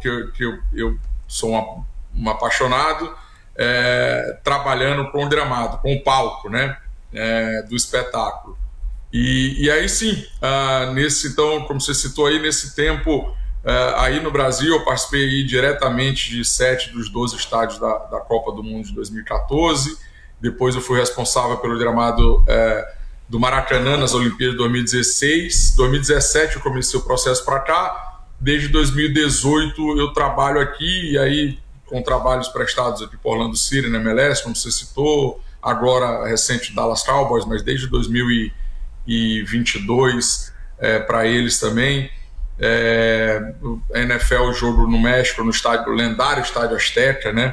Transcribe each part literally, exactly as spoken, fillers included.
que eu, que eu, eu sou uma, um apaixonado, é, trabalhando com o gramado, com o palco, né, é, do espetáculo. E, e aí sim, uh, nesse, então, como você citou aí, nesse tempo, uh, aí no Brasil, eu participei aí diretamente de sete dos doze estádios da, da Copa do Mundo de dois mil e quatorze. Depois eu fui responsável pelo gramado uh, do Maracanã nas Olimpíadas de dois mil e dezesseis. dois mil e dezessete eu comecei o processo para cá. Desde dois mil e dezoito eu trabalho aqui, e aí com trabalhos prestados aqui por Orlando City, na M L S, como você citou, agora recente Dallas Cowboys, mas desde dois mil e vinte e dois é, para eles também. É, a N F L, jogo no México, no estádio, lendário estádio Azteca, né?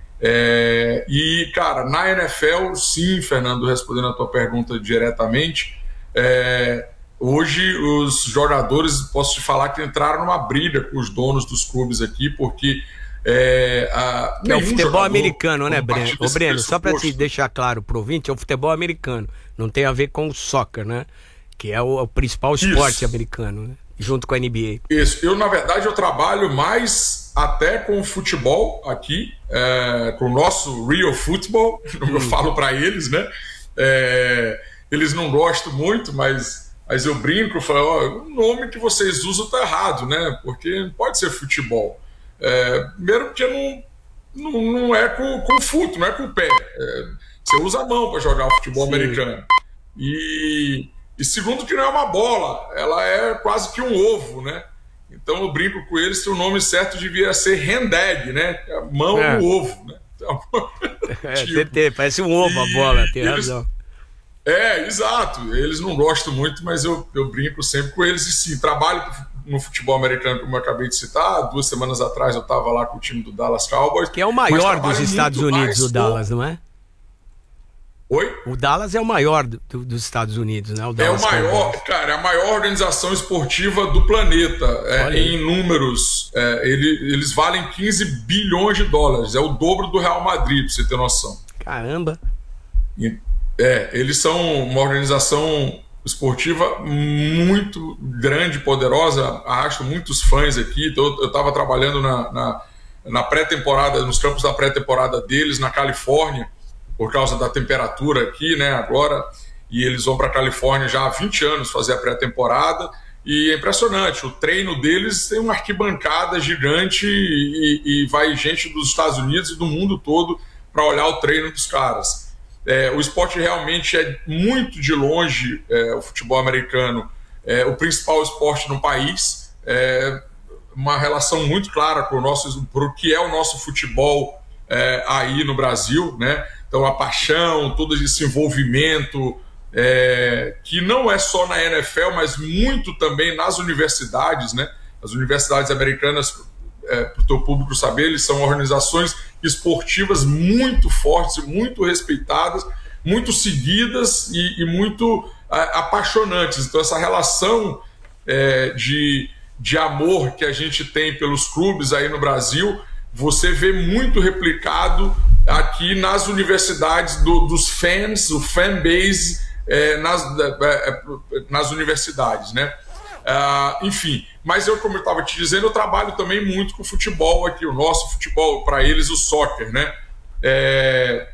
É, e, cara, na N F L, sim, Fernando, respondendo a tua pergunta diretamente, é, hoje os jogadores, posso te falar que entraram numa briga com os donos dos clubes aqui, porque é, a, é o futebol americano, né, Breno? Ô, Breno, só para te deixar claro pro ouvinte, é o futebol americano, não tem a ver com o soccer, né? Que é o, o principal esporte Isso. americano, né? Junto com a N B A. Isso, eu na verdade eu trabalho mais até com o futebol aqui, é, com o nosso real football, como hum. eu falo para eles, né? É, eles não gostam muito, mas, mas eu brinco, falo, ó, o nome que vocês usam tá errado, né? Porque não pode ser futebol. É, primeiro porque não, não, não é com, com o futo, não é com o pé. É, você usa a mão para jogar futebol Sim. americano. E, e segundo que não é uma bola, ela é quase que um ovo, né? Então eu brinco com eles que o nome certo devia ser hand-egg, né? A mão é. no ovo, né? Então, é, tipo, tem, parece um ovo a bola, tem eles, razão. É, exato. Eles não gostam muito, mas eu, eu brinco sempre com eles. E sim, trabalho no futebol americano, como eu acabei de citar. Duas semanas atrás eu estava lá com o time do Dallas Cowboys. Que é o maior dos Estados Unidos, o Dallas, não é? Oi? O Dallas é o maior do, do, dos Estados Unidos, né? O Dallas é o maior, Cowboys. cara, é a maior organização esportiva do planeta. É, em números, é, ele, eles valem quinze bilhões de dólares. É o dobro do Real Madrid, pra você ter noção. Caramba! E, é, eles são uma organização esportiva muito grande, poderosa, arrasta muitos fãs aqui. Então, eu estava trabalhando na, na, na pré-temporada, nos campos da pré-temporada deles, na Califórnia, por causa da temperatura aqui, né, agora, e eles vão para a Califórnia já há vinte anos fazer a pré-temporada, e é impressionante, o treino deles tem uma arquibancada gigante e, e vai gente dos Estados Unidos e do mundo todo para olhar o treino dos caras. É, o esporte realmente é muito de longe, é, o futebol americano, é o principal esporte no país, é uma relação muito clara com o nosso, pro que é o nosso futebol é, aí no Brasil, né? Então a paixão, todo esse envolvimento, é, que não é só na N F L, mas muito também nas universidades, né? As universidades americanas, é, para o teu público saber, eles são organizações esportivas muito fortes, muito respeitadas, muito seguidas e, e muito a, apaixonantes. Então essa relação é, de, de amor que a gente tem pelos clubes aí no Brasil, você vê muito replicado aqui nas universidades do, dos fans, o fanbase é, nas, é, nas universidades, né? Uh, enfim, mas eu, como eu estava te dizendo, eu trabalho também muito com futebol aqui, o nosso futebol, para eles o soccer, né? É,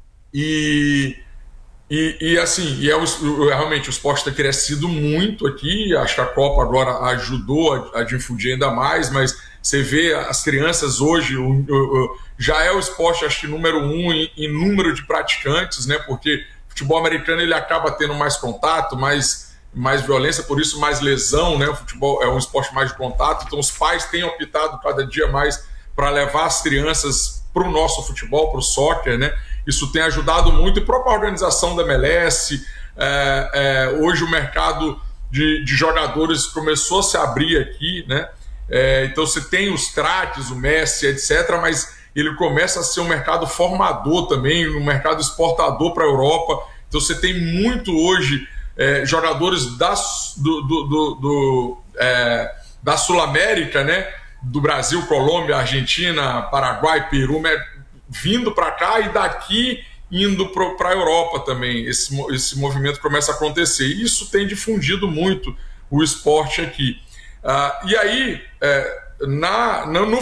e, e, e assim, e é o, realmente o esporte tem crescido muito aqui, acho que a Copa agora ajudou a, a difundir ainda mais, mas você vê as crianças hoje, o, o, já é o esporte, acho que número um em, em número de praticantes, né? Porque o futebol americano ele acaba tendo mais contato, mais, mais violência, por isso mais lesão, né? O futebol é um esporte mais de contato, então os pais têm optado cada dia mais para levar as crianças para o nosso futebol, para o soccer, né? Isso tem ajudado muito, e a própria organização da M L S, é, é, hoje o mercado de, de jogadores começou a se abrir aqui, né? É, então você tem os craques, o Messi, etcétera, mas ele começa a ser um mercado formador também, um mercado exportador para a Europa. Então você tem muito hoje é, jogadores da, do, do, do, do, é, da Sul-América, né? Do Brasil, Colômbia, Argentina, Paraguai, Peru, vindo para cá e daqui indo para a Europa também. Esse, esse movimento começa a acontecer. E isso tem difundido muito o esporte aqui. Uh, e aí, é, na, no